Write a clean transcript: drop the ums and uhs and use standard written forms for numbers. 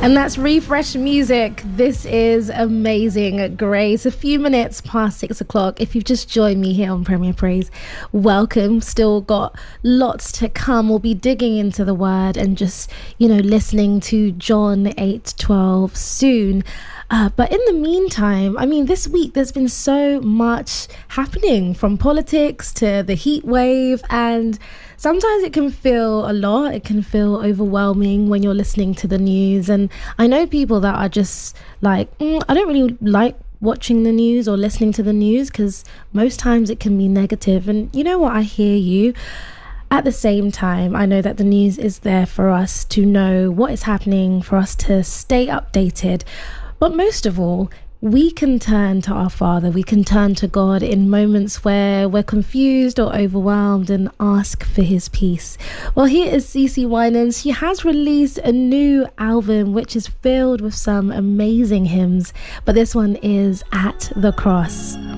And that's Refresh Music. This is Amazing Grace. A few minutes past 6 o'clock. If you've just joined me here on Premier Praise, welcome. Still got lots to come. We'll be digging into the word and just, listening to John 8:12 soon. But in the meantime, this week there's been so much happening, from politics to the heat wave, and sometimes it can feel a lot. It can feel overwhelming when you're listening to the news. And I know people that are just like, I don't really like watching the news or listening to the news because most times it can be negative. And you know what? I hear you. At the same time, I know that the news is there for us to know what is happening, for us to stay updated. But most of all, we can turn to our Father. We can turn to God in moments where we're confused or overwhelmed and ask for his peace. Well, here is CeCe Winans. She has released a new album which is filled with some amazing hymns, but this one is At the Cross.